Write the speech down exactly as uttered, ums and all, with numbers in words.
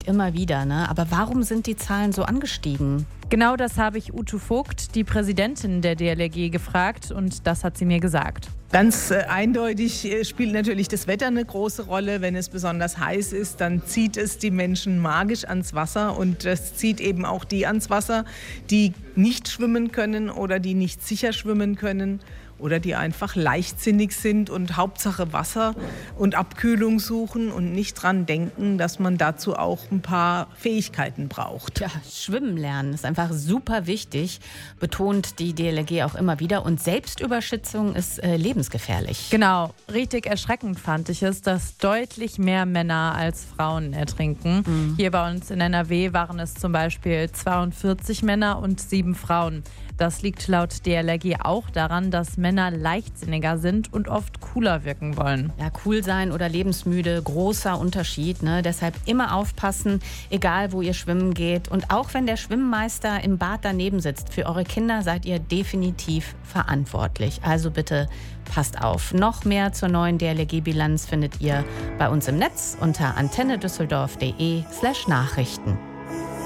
immer wieder, ne? Aber warum sind die Zahlen so angestiegen? Genau das habe ich Ute Vogt, die Präsidentin der D L R G, gefragt und das hat sie mir gesagt. Ganz äh, eindeutig äh, spielt natürlich das Wetter eine große Rolle. Wenn es besonders heiß ist, dann zieht es die Menschen magisch ans Wasser und es zieht eben auch die ans Wasser, die nicht schwimmen können oder die nicht sicher schwimmen können oder die einfach leichtsinnig sind und Hauptsache Wasser und Abkühlung suchen und nicht dran denken, dass man dazu auch ein paar Fähigkeiten braucht. Ja, schwimmen lernen ist einfach super wichtig, betont die D L R G auch immer wieder. Und Selbstüberschätzung ist äh, lebensgefährlich. Genau, richtig erschreckend fand ich es, dass deutlich mehr Männer als Frauen ertrinken. Mhm. Hier bei uns in N R W waren es zum Beispiel zweiundvierzig Männer und sieben Frauen. Das liegt laut D L R G auch daran, dass Männer leichtsinniger sind und oft cooler wirken wollen. Ja, cool sein oder lebensmüde, großer Unterschied, ne? Deshalb immer aufpassen, egal wo ihr schwimmen geht. Und auch wenn der Schwimmmeister im Bad daneben sitzt, für eure Kinder seid ihr definitiv verantwortlich. Also bitte passt auf. Noch mehr zur neuen D L R G-Bilanz findet ihr bei uns im Netz unter antennedüsseldorf punkt de slash Nachrichten.